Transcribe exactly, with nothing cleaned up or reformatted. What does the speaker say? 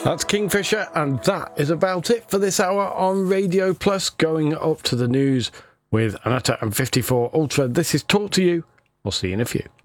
That's Kingfisher, and that is about it for this hour on Radio Plus. Going up to the news with Anatta and fifty-four Ultra. This is Talk to You. We'll see you in a few.